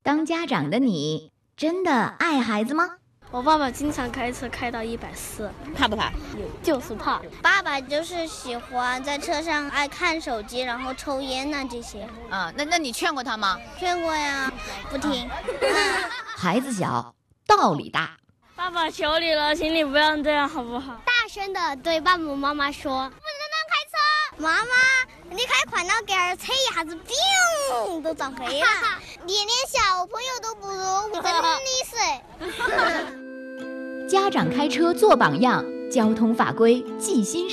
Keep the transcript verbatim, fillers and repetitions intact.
当家长的你真的爱孩子吗？ 我爸爸经常开车开到一百四， 怕不怕？ 就是怕。 爸爸就是喜欢在车上爱看手机，然后抽烟呐、啊、这些。 啊，那那你劝过他吗？ 劝过呀，不听。 孩子小，道理大。 爸爸求你了，请你不要这样好不好？ 大声的对爸爸妈妈说：“不能乱开车！妈妈，你开快点给儿车一下子，砰，都撞飞了。连连小朋友都不如，真的是。” 家长开车做榜样，交通法规记心